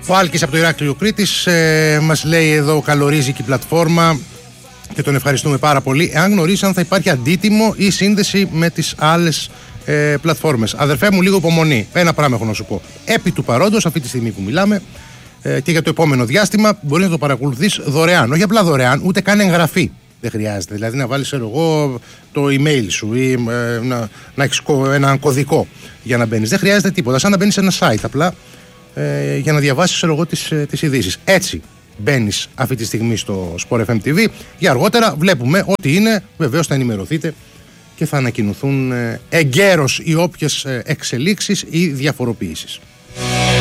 Ο Άλκης από το Ηράκλειο Κρήτης μας λέει εδώ καλορίζικη πλατφόρμα και τον ευχαριστούμε πάρα πολύ. Εάν γνωρίζει αν θα υπάρχει αντίτιμο ή σύνδεση με τις άλλες πλατφόρμες. Αδερφέ μου, λίγο υπομονή. Ένα πράγμα έχω να σου πω. Επί του παρόντος, αυτή τη στιγμή που μιλάμε και για το επόμενο διάστημα, μπορεί να το παρακολουθείς δωρεάν. Όχι απλά δωρεάν, ούτε καν εγγραφή. Δεν χρειάζεται. Δηλαδή να βάλεις εγώ το email σου ή να έχεις έναν κωδικό για να μπαίνεις. Δεν χρειάζεται τίποτα. Σαν να μπαίνεις σε ένα site απλά για να διαβάσεις εγώ τις ειδήσεις. Έτσι μπαίνεις αυτή τη στιγμή στο Sport FM TV. Για αργότερα βλέπουμε ό,τι είναι. Βεβαίως θα ενημερωθείτε και θα ανακοινωθούν εγκαίρως οι όποιες εξελίξεις ή διαφοροποιήσεις.